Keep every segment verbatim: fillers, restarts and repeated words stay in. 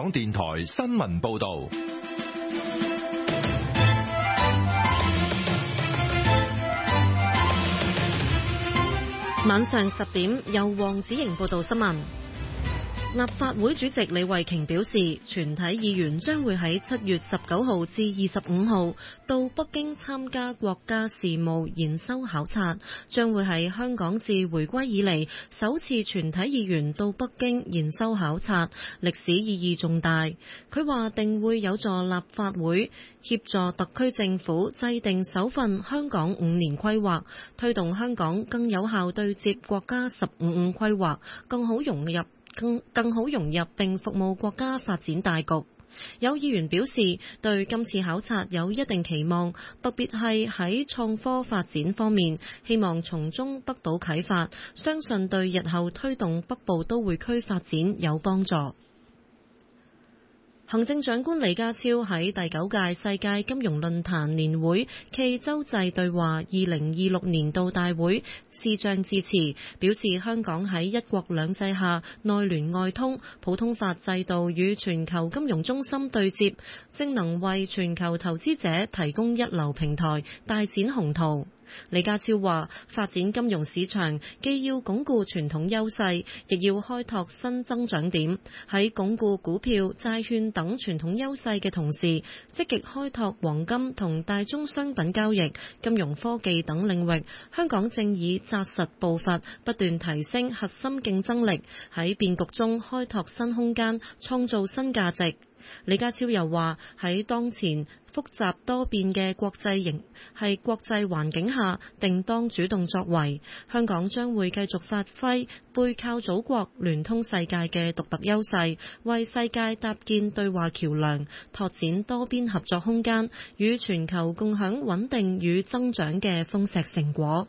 港電台新聞報道。 晚上十點，由黃子瑩報道新聞。立法會主席李慧瓊表示，全體議員將會喺七月十九號至二十五號到北京參加國家事務研修考察，將會係香港自回歸以嚟首次全體議員到北京研修考察，歷史意義重大。佢話定會有助立法會協助特區政府制定首份香港五年規劃，推動香港更有效對接國家十五五規劃，更好融入更更好融入並服務國家發展大局。有議員表示對今次考察有一定期望，特別係喺創科發展方面，希望從中得到啟發，相信對日後推動北部都會區發展有幫助。行政長官李家超喺第九屆世界金融論壇年會暨洲際對話二零二六年度大會視像致辭，表示香港喺一國兩制下內聯外通，普通法制度與全球金融中心對接，正能為全球投資者提供一流平台，大展宏圖。李家超話，發展金融市場既要鞏固傳統優勢，亦要開拓新增長點。喺鞏固股票、債券等傳統優勢嘅同時，積極開拓黃金同大宗商品交易、金融科技等領域。香港正以紮實步伐，不斷提升核心競爭力，喺變局中開拓新空間，創造新價值。李家超又話，喺當前複雜多變嘅國際形係國際環境下，定當主動作為。香港將會繼續發揮背靠祖國、聯通世界嘅獨特優勢，為世界搭建對話橋樑，拓展多邊合作空間，與全球共享穩定與增長嘅豐碩成果。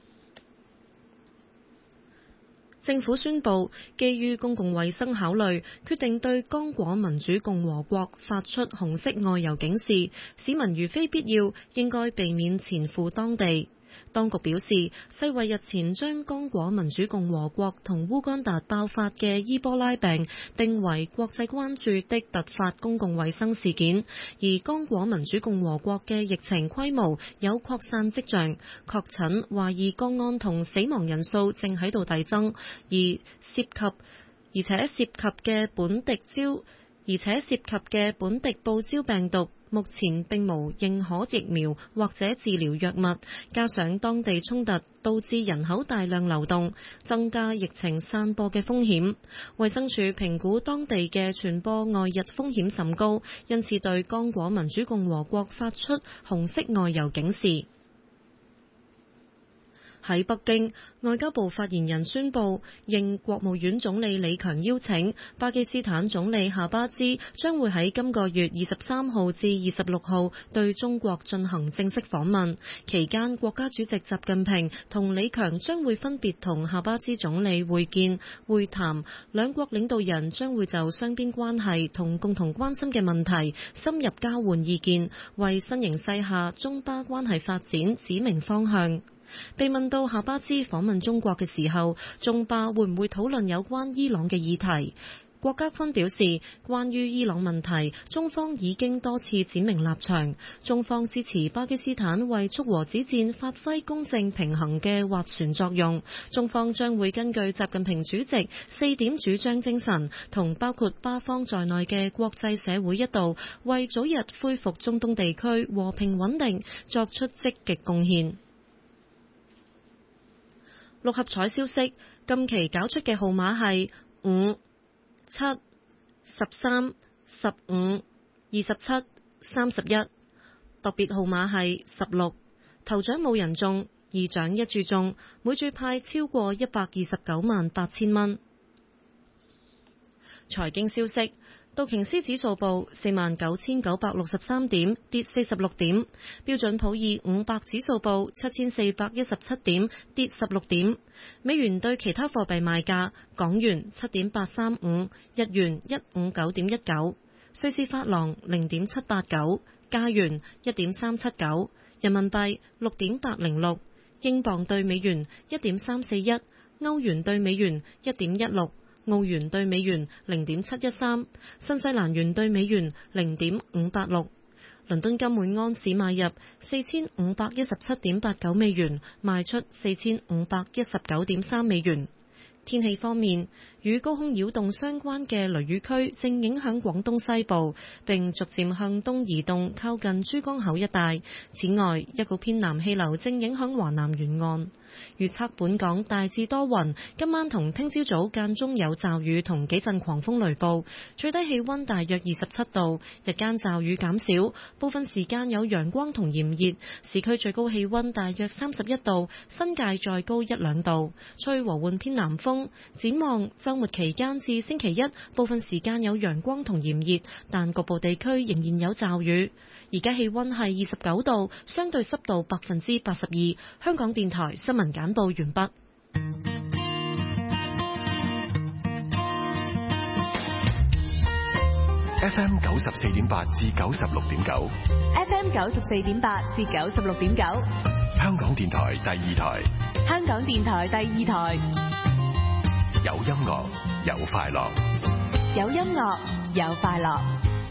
政府宣布，基於公共衛生考慮，決定對剛果民主共和國發出紅色外遊警示，市民如非必要，應該避免前赴當地。當局表示，世衛日前將剛果民主共和國同烏干達爆發嘅伊波拉病定為國際關注的突發公共衛生事件，而剛果民主共和國嘅疫情規模有擴散跡象，確診、懷疑個案同死亡人數正喺度遞增，而涉及而且涉及嘅本地招而且涉及嘅本地報招病毒，目前並無認可疫苗或者治療藥物，加上當地衝突導致人口大量流動，增加疫情散播嘅風險。衛生署評估當地嘅傳播外溢風險甚高，因此對剛果民主共和國發出紅色外遊警示。喺北京，外交部發言人宣布，應國務院總理李強邀請，巴基斯坦總理夏巴茲將會喺今個月二十三號至二十六號對中國進行正式訪問。期間，國家主席習近平同李強將會分別同夏巴茲總理會見會談，兩國領導人將會就雙邊關係同共同關心嘅問題深入交換意見，為新形勢下中巴關係發展指明方向。被問到夏巴茲訪問中國嘅時候，中巴會唔會討論有關伊朗嘅議題？郭家坤表示，關於伊朗問題，中方已經多次展明立場，中方支持巴基斯坦為促和止戰發揮公正平衡嘅斡旋作用。中方將會根據習近平主席四點主張精神，同包括巴方在內嘅國際社會一道，為早日恢復中東地區和平穩定作出積極貢獻。六合彩消息，近期搞出嘅號碼係五、七、十三、十五、二十七、三十一，特別號碼係十六。頭獎冇人中，二獎一注中，每注派超過一百二十九萬八千蚊。財經消息，道瓊斯指數報四萬九千九百六十三點，跌四十六點；標準普爾五百指數報七千四百一十七點，跌十六點。美元對其他貨幣賣價：港元七點八三五，日元一五九點一九，瑞士法郎零點七八九，加元一點三七九，人民幣六點八零六，英鎊對美元一點三四一，歐元對美元一點一六。 澳元對美元零點七一三，新西蘭元對美元零點五八六。倫敦金每安士買入四千五百一十七點八九美元，賣出四千五百一十九點三美元。天氣方面，與高空擾動相關嘅雷雨區正影響廣東西部，並逐漸向東移動，靠近珠江口一帶。此外，一股偏南氣流正影響華南沿岸。預測本港大致多雲，今晚同聽朝早間中有驟雨同幾陣狂風雷暴，最低氣溫大約二十七度，日間驟雨減少，部分時間有陽光同炎熱，市區最高氣溫大約三十一度，新界再高一兩度，吹和緩偏南風。展望週末期間至星期一，部分時間有陽光同炎熱，但局部地區仍然有驟雨。而家氣溫係二十九度，相對濕度百分之八十二。香港電台新聞簡報完畢。 F M 九十四點八至九十六點九 ，F M 九十四點八至九十六點九， 香港電台第二台， 香港電台第二台， 有音樂有快樂， 有音樂有快樂。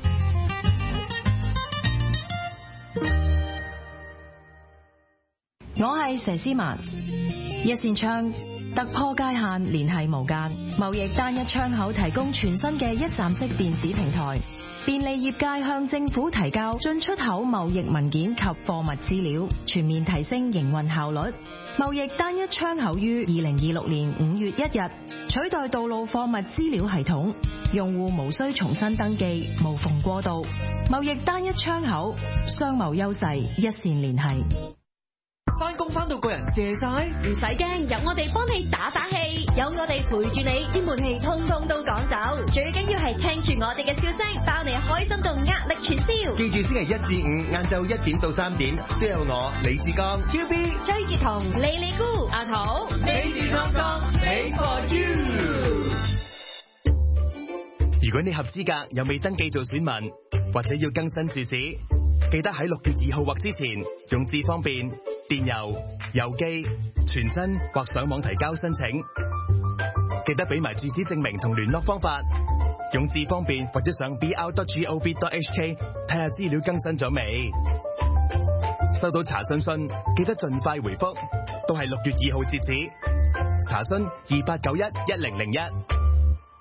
我係佘詩曼，一線窗突破界限，聯繫無間，貿易單一窗口提供全新嘅一站式電子平台，便利業界向政府提交進出口貿易文件及貨物資料，全面提升營運效率。貿易單一窗口於二零二六年五月一日取代道路貨物資料系統，用戶無需重新登記，無縫過渡。貿易單一窗口，商貿優勢一線聯繫。 翻工翻到個人謝晒， 唔使驚，有我哋幫你打打氣，有我哋陪住你，啲悶氣通通都趕走。最緊要係聽住我哋嘅笑聲，包你開心同壓力全消。 記住星期一至五晏晝一點到三點，都有我李志剛、 超 B、崔潔彤、莉莉姑、阿桃、 美住香港 ，Made for you。 如果你合資格又未登記做選民，或者要更新住址，記得喺六月二號或之前用智方便、電郵、郵寄、傳真或上網提交申請。記得俾埋住址證明同聯絡方法。用智方便或者上 b r dot gov dot h k 睇下資料更新咗未。收到查詢信記得盡快回覆，都係六月二號截止。查詢二八九一一零零一。